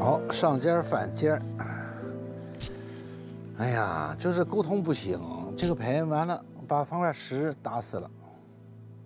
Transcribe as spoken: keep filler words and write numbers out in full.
好，上件翻件。哎呀，就是沟通不行，这个拍完了，把方块十打死了。